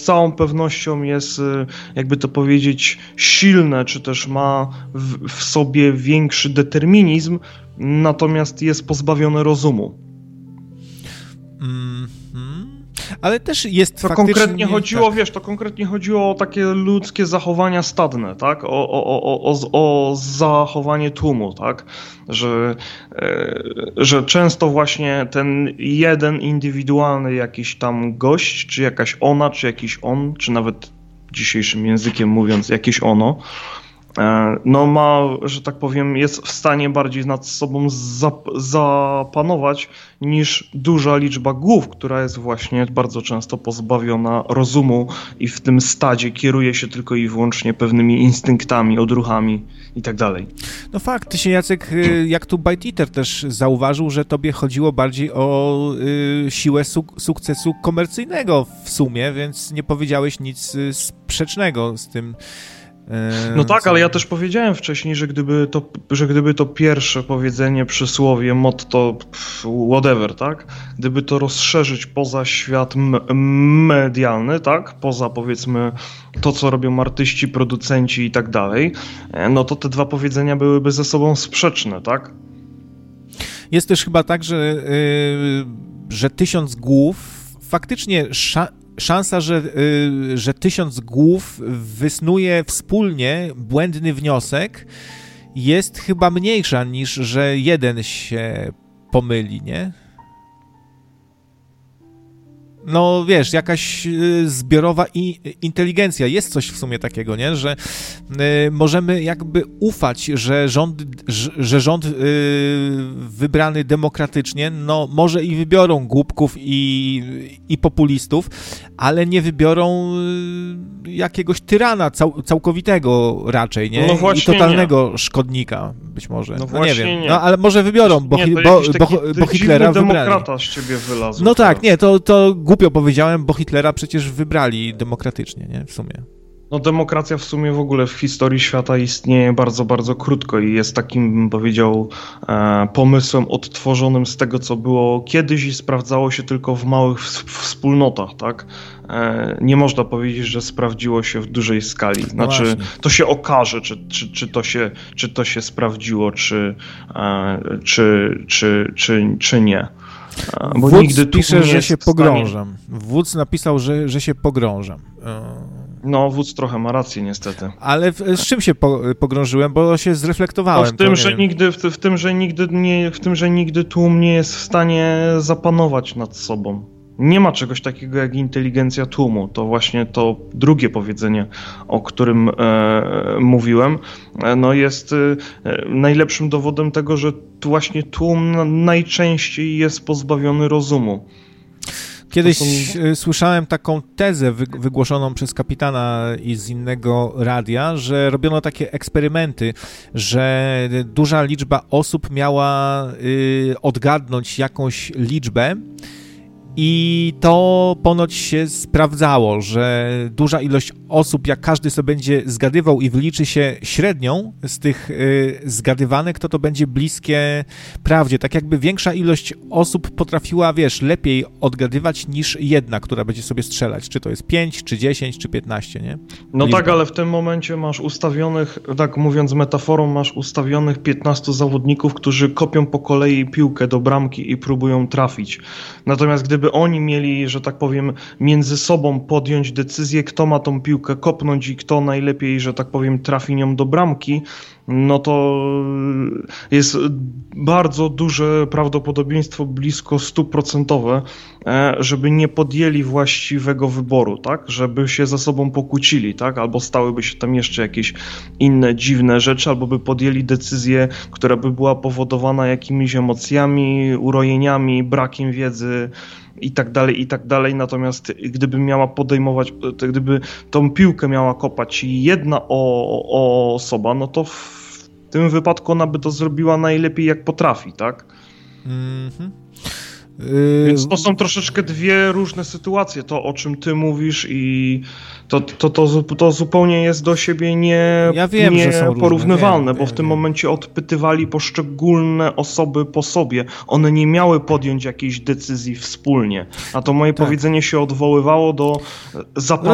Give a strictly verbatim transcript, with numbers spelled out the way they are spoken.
całą pewnością jest, jakby to powiedzieć, silne, czy też ma w, w sobie większy determinizm, natomiast jest pozbawione rozumu. Mm-hmm. Ale też jest to faktycznie... konkretnie chodziło, tak. wiesz, to konkretnie chodziło o takie ludzkie zachowania stadne, tak? O, o, o, o, o zachowanie tłumu, tak? Że, e, że często właśnie ten jeden indywidualny jakiś tam gość, czy jakaś ona, czy jakiś on, czy nawet dzisiejszym językiem mówiąc jakieś ono, no ma, że tak powiem, jest w stanie bardziej nad sobą zap- zapanować niż duża liczba głów, która jest właśnie bardzo często pozbawiona rozumu i w tym stadzie kieruje się tylko i wyłącznie pewnymi instynktami, odruchami i tak dalej. No fakt, ty się, Jacek, jak tu Bite Eater też zauważył, że tobie chodziło bardziej o y, siłę suk- sukcesu komercyjnego w sumie, więc nie powiedziałeś nic sprzecznego z tym. No tak, ale ja też powiedziałem wcześniej, że gdyby to, że gdyby to pierwsze powiedzenie, przysłowie, motto, whatever, tak? Gdyby to rozszerzyć poza świat m- medialny, tak? Poza, powiedzmy, to, co robią artyści, producenci i tak dalej, no to te dwa powiedzenia byłyby ze sobą sprzeczne, tak? Jest też chyba tak, że, yy, że tysiąc głów faktycznie... Sza- Szansa, że, y, że tysiąc głów wysnuje wspólnie błędny wniosek, jest chyba mniejsza niż, że jeden się pomyli, nie? No wiesz, jakaś zbiorowa i, inteligencja, jest coś w sumie takiego, nie? Że y, możemy jakby ufać, że rząd, że, że rząd y, wybrany demokratycznie, no może i wybiorą głupków i, i populistów, ale nie wybiorą y, jakiegoś tyrana cał, całkowitego raczej, nie? No i totalnego nie. szkodnika być może. No, no właśnie nie wiem, nie. No ale może wybiorą, bo, nie, bo, taki, bo, bo Hitlera wybrali. Demokrata z ciebie wylazł. No tak, teraz. nie, to, to głupio powiedziałem, bo Hitlera przecież wybrali demokratycznie, nie? W sumie. No demokracja w sumie w ogóle w historii świata istnieje bardzo, bardzo krótko i jest takim, bym powiedział, e, pomysłem odtworzonym z tego, co było kiedyś i sprawdzało się tylko w małych w, wspólnotach, tak? E, nie można powiedzieć, że sprawdziło się w dużej skali. Znaczy, no to się okaże, czy, czy, czy, to się, czy to się sprawdziło, czy, e, czy, czy, czy, czy nie. Bo Wódz nigdy pisze, że się pogrążam. Wódz napisał, że, że się pogrążam. No, Wódz trochę ma rację niestety. Ale w, z czym się po, pogrążyłem? Bo się zreflektowałem. No w, tym, że nigdy, w, w, tym, że nigdy nie, w tym, że nigdy tłum nie jest w stanie zapanować nad sobą. Nie ma czegoś takiego jak inteligencja tłumu. To właśnie to drugie powiedzenie, o którym e, mówiłem, e, no jest e, najlepszym dowodem tego, że właśnie tłum najczęściej jest pozbawiony rozumu. Kiedyś są... słyszałem taką tezę wygłoszoną przez kapitana i z innego radia, że robiono takie eksperymenty, że duża liczba osób miała y, odgadnąć jakąś liczbę, i to ponoć się sprawdzało, że duża ilość osób, jak każdy sobie będzie zgadywał i wyliczy się średnią z tych y, zgadywanych, to to będzie bliskie prawdzie. Tak jakby większa ilość osób potrafiła, wiesz, lepiej odgadywać niż jedna, która będzie sobie strzelać. Czy to jest pięć, czy dziesięć, czy piętnaście, nie? No Liczba. Tak, ale w tym momencie masz ustawionych, tak mówiąc metaforą, masz ustawionych piętnastu zawodników, którzy kopią po kolei piłkę do bramki i próbują trafić. Natomiast gdyby oni mieli, że tak powiem, między sobą podjąć decyzję, kto ma tą piłkę kopnąć i kto najlepiej, że tak powiem, trafi nią do bramki, no to jest bardzo duże prawdopodobieństwo, blisko stuprocentowe, żeby nie podjęli właściwego wyboru, tak? Żeby się ze sobą pokłócili, tak? Albo stałyby się tam jeszcze jakieś inne dziwne rzeczy, albo by podjęli decyzję, która by była powodowana jakimiś emocjami, urojeniami, brakiem wiedzy i tak dalej, i tak dalej. Natomiast gdyby miała podejmować, gdyby tą piłkę miała kopać jedna o, o osoba, no to w tym wypadku ona by to zrobiła najlepiej jak potrafi, tak? Mhm. Więc to są troszeczkę dwie różne sytuacje, to o czym ty mówisz i to, to, to, to zupełnie jest do siebie nie, ja wiem, nie że są porównywalne, różne, wiem, bo wiem, w tym wiem. momencie odpytywali poszczególne osoby po sobie. One nie miały podjąć jakiejś decyzji wspólnie, a to moje tak. powiedzenie się odwoływało do zapanowania